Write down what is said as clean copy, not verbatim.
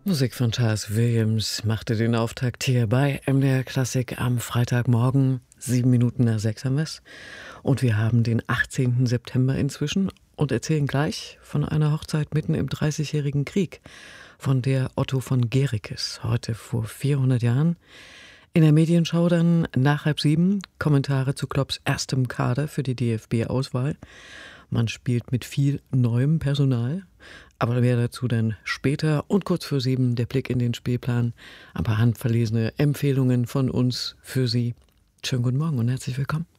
Musik von Charles Williams machte den Auftakt hier bei MDR Klassik am Freitagmorgen. 7 Minuten nach 6 haben wir es. Und wir haben den 18. September inzwischen und erzählen gleich von einer Hochzeit mitten im Dreißigjährigen Krieg, von der Otto von Guericke heute vor 400 Jahren. In der Medienschau dann nach 6:30 Kommentare zu Klopps erstem Kader für die DFB-Auswahl. Man spielt mit viel neuem Personal, aber mehr dazu dann später. Und kurz vor 7 der Blick in den Spielplan. Ein paar handverlesene Empfehlungen von uns für Sie. Schönen guten Morgen und herzlich willkommen.